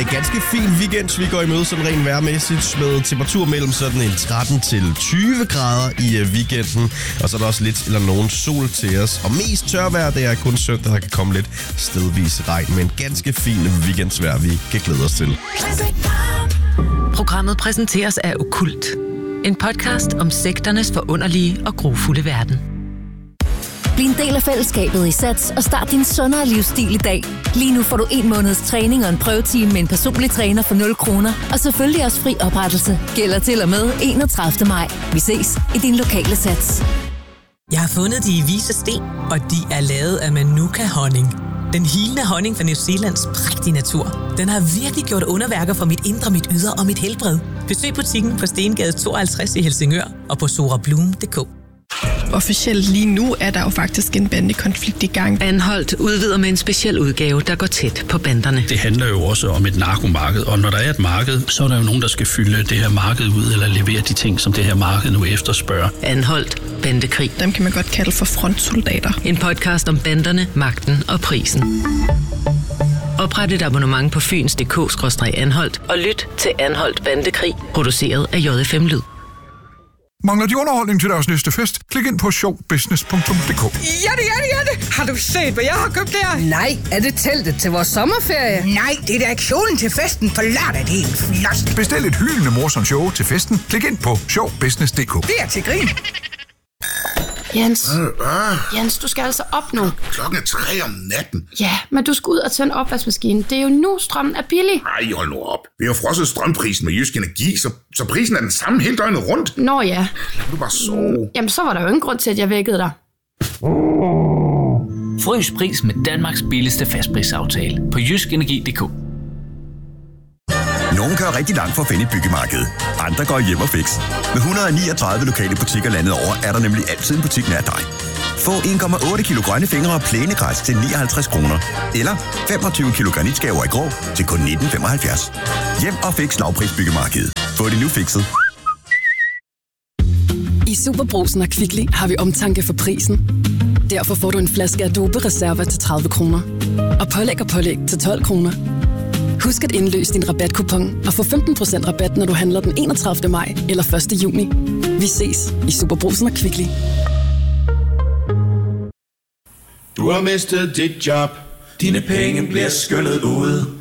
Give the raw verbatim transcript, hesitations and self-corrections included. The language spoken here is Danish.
ganske fin weekend, vi går i møde sådan rent vejrmæssigt med temperatur mellem sådan en tretten til tyve grader i weekenden. Og så er der også lidt eller nogen sol til os. Og mest tørvejr, det er kun søndag, der kan komme lidt stedvis regn. Men ganske fin weekendsvejr, vi kan glæde os til. Programmet præsenteres af Okkult. En podcast om sekternes forunderlige og grufulde verden. Bliv en del af fællesskabet i Sats og start din sundere livsstil i dag. Lige nu får du en måneds træning og en prøvetime med en personlig træner for nul kroner. Og selvfølgelig også fri oprettelse. Gælder til og med enogtredivte maj. Vi ses i din lokale Sats. Jeg har fundet de i Vise Sten, og de er lavet af Manuka-honning. Den hilende honning fra New Zealands prægtige natur. Den har virkelig gjort underværker for mit indre, mit ydre og mit helbred. Besøg butikken på Stengade tooghalvtreds i Helsingør og på sorabloom punktum d k. Officielt lige nu er der jo faktisk en bandekonflikt i gang. Anholdt udvider med en speciel udgave, der går tæt på banderne. Det handler jo også om et narkomarked, og når der er et marked, så er der jo nogen, der skal fylde det her marked ud, eller levere de ting, som det her marked nu efterspørger. Anholdt bandekrig. Dem kan man godt kalde for frontsoldater. En podcast om banderne, magten og prisen. Opret et abonnement på fyns punktum d k skråstreg anholdt og lyt til Anholdt Bandekrig, produceret af J F M Lyd. Mangler de underholdning til deres næste fest? Klik ind på show business punktum d k. Ja det, ja det, ja det! Har du set, hvad jeg har købt der? Nej, er det teltet til vores sommerferie? Nej, det er da kjolen til festen for lørdag, det er helt flot. Bestil et hyldende morsomt show til festen. Klik ind på show business punktum d k. Det er til grin. Jens, Jens, du skal altså op nu. Klokken er tre om natten. Ja, men du skal ud og tænde opvaskemaskinen. Det er jo nu, strømmen er billig. Ej, hold nu op. Vi har frosset strømprisen med Jysk Energi, så, så prisen er den samme hele døgnet rundt. Nå ja. Lad du bare sove. Jamen, så var der jo ingen grund til, at jeg vækkede dig. Frys pris med Danmarks billigste fastprisaftale på jysk energi punktum d k. Nogle kører rigtig langt for at finde et byggemarked. Andre går hjem og fix. Med et hundrede og niogtredive lokale butikker landet over, er der nemlig altid en butik nær dig. Få en komma otte kilo grønne fingre og plænegræs til nioghalvtreds kroner. Eller femogtyve kilo granitskaver i grå til kun nitten femoghalvfjerds. Hjem og fix lavprisbyggemarkedet. Få det nu fikset. I Superbrugsen og Kvickly har vi omtanke for prisen. Derfor får du en flaske Adobe Reserva til tredive kroner. Og pålæg og pålæg til tolv kroner. Husk at indløse din rabatkupon og få femten procent rabat, når du handler den enogtredivte maj eller første juni. Vi ses i Superbrugsen og Kvickly. Du har mistet dit job. Dine penge bliver skyllet ud.